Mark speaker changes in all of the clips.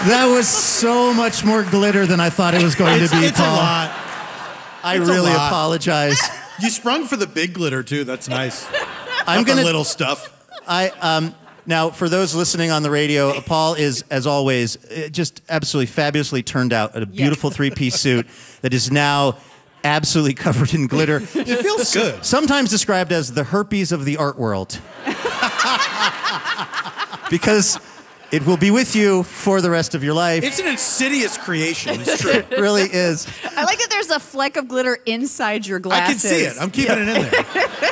Speaker 1: That was so much more glitter than I thought it was going to be,
Speaker 2: It's
Speaker 1: Paul.
Speaker 2: a lot.
Speaker 1: I
Speaker 2: It's a
Speaker 1: really
Speaker 2: lot.
Speaker 1: apologize.
Speaker 2: You sprung for the big glitter, too. That's nice.
Speaker 1: I'm
Speaker 2: Not the
Speaker 1: gonna
Speaker 2: little stuff.
Speaker 1: Now, for those listening on the radio, Paul is, as always, just absolutely fabulously turned out a beautiful three-piece suit that is now absolutely covered in glitter.
Speaker 2: It feels good.
Speaker 1: Sometimes described as the herpes of the art world. Because it will be with you for the rest of your life.
Speaker 2: It's an insidious creation. It's true.
Speaker 1: It really is.
Speaker 3: I like that there's a fleck of glitter inside your
Speaker 2: I
Speaker 3: glasses.
Speaker 2: can see it. I'm keeping it in there.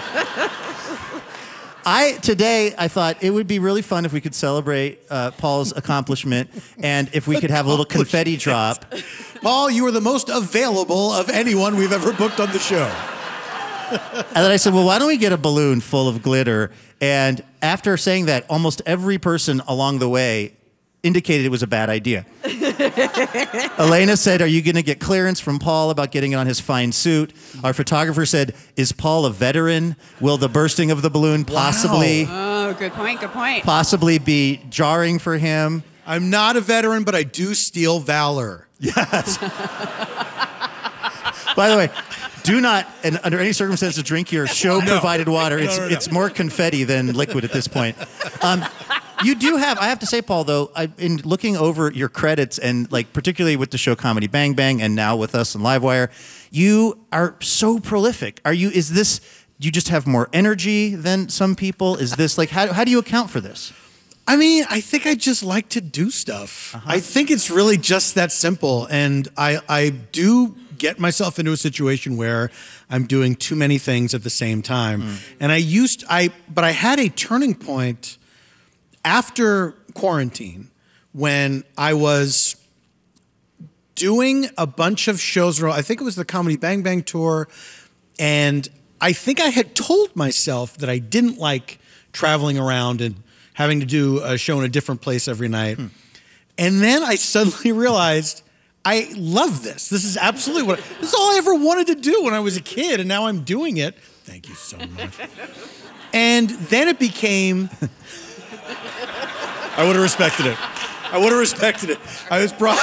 Speaker 1: Today, I thought it would be really fun if we could celebrate Paul's accomplishment and if we could have a little confetti drop.
Speaker 2: Paul, you are the most available of anyone we've ever booked on the show.
Speaker 1: And then I said, well, why don't we get a balloon full of glitter? And after saying that, almost every person along the way indicated it was a bad idea. Elena said, are you going to get clearance from Paul about getting it on his fine suit? Our photographer said, is Paul a veteran? Will the bursting of the balloon possibly
Speaker 3: Good point.
Speaker 1: possibly be jarring for him?
Speaker 2: I'm not a veteran, but I do steal valor.
Speaker 1: Yes. By the way, do not, and under any circumstances, drink your show-provided water. It's more confetti than liquid at this point. You do have, I have to say, Paul, though, in looking over your credits and like particularly with the show Comedy Bang Bang and now with us on Livewire, you are so prolific. Do you just have more energy than some people? Is this like, how do you account for this?
Speaker 2: I mean, I think I just like to do stuff. I think it's really just that simple. And I do get myself into a situation where I'm doing too many things at the same time. And but I had a turning point after quarantine when I was doing a bunch of shows. I think it was the Comedy Bang Bang tour. And I think I had told myself that I didn't like traveling around and having to do a show in a different place every night. And then I suddenly realized I love this. This is absolutely this is all I ever wanted to do when I was a kid, and now I'm doing it. Thank you so much. And then it became... I would have respected it. I was brought...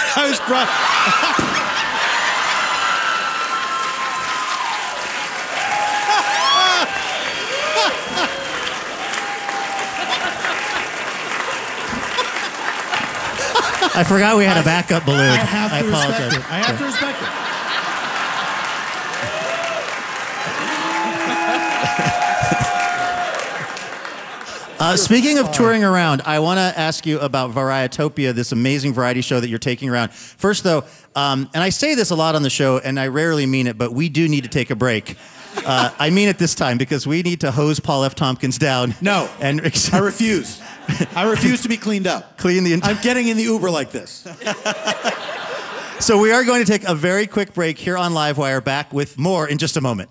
Speaker 1: I forgot we had a backup balloon.
Speaker 2: I have to
Speaker 1: apologize.
Speaker 2: respect it. I have to respect it.
Speaker 1: Speaking of touring around, I want to ask you about Varietopia, this amazing variety show that you're taking around. First, though, and I say this a lot on the show, and I rarely mean it, but we do need to take a break. I mean it this time, because we need to hose Paul F. Tompkins down.
Speaker 2: No,
Speaker 1: and
Speaker 2: I refuse. I refuse to be cleaned up. I'm getting in the Uber like this.
Speaker 1: So we are going to take a very quick break here on Livewire. Back with more in just a moment.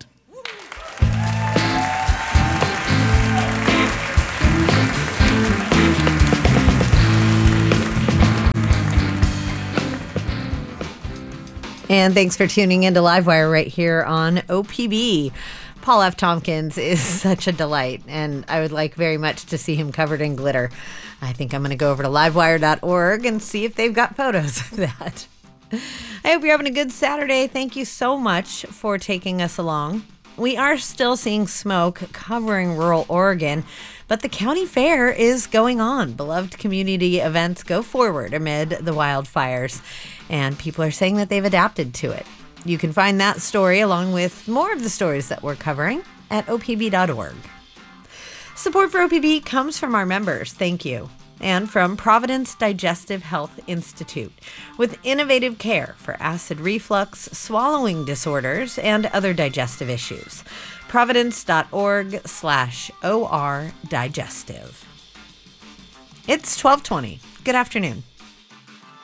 Speaker 4: And thanks for tuning into Livewire right here on OPB. Paul F. Tompkins is such a delight, and I would like very much to see him covered in glitter. I think I'm going to go over to livewire.org and see if they've got photos of that. I hope you're having a good Saturday. Thank you so much for taking us along. We are still seeing smoke covering rural Oregon, but the county fair is going on. Beloved community events go forward amid the wildfires, and people are saying that they've adapted to it. You can find that story along with more of the stories that we're covering at opb.org. Support for OPB comes from our members. Thank you. And from Providence Digestive Health Institute, with innovative care for acid reflux, swallowing disorders, and other digestive issues. Providence.org/OR Digestive. It's 12:20. Good afternoon.